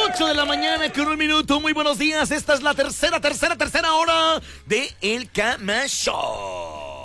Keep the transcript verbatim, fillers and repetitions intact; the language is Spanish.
ocho de la mañana con un minuto. Muy buenos días. Esta es la tercera, tercera, tercera hora de El Cama Show.